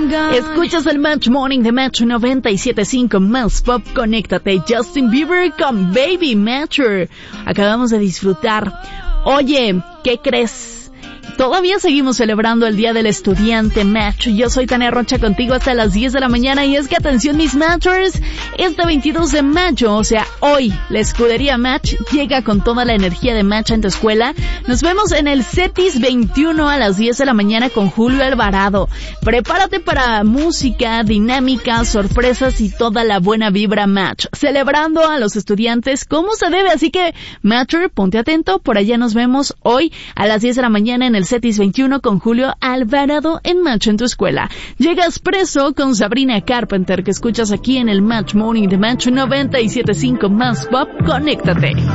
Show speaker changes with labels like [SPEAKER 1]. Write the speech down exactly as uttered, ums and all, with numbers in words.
[SPEAKER 1] God.
[SPEAKER 2] Escuchas el Match Morning de Match noventa y siete punto cinco Más Pop. Conéctate. Justin Bieber con Baby Matcher. Acabamos de disfrutar. Oye, ¿qué crees? Todavía seguimos celebrando el Día del Estudiante Match. Yo soy Tania Rocha contigo hasta las diez de la mañana y es que atención mis Matchers, este veintidós de mayo, o sea hoy, la escudería Match llega con toda la energía de Match en tu escuela. Nos vemos en el CETIS veintiuno a las diez de la mañana con Julio Alvarado. Prepárate para música, dinámica, sorpresas y toda la buena vibra Match. Celebrando a los estudiantes como se debe, así que Matcher, ponte atento, por allá nos vemos hoy a las diez de la mañana en el CETIS veintiuno con Julio Alvarado en Match en tu escuela. Llegas preso con Sabrina Carpenter, que escuchas aquí en el Match Morning de Match noventa y siete punto cinco Más Pop. Conéctate.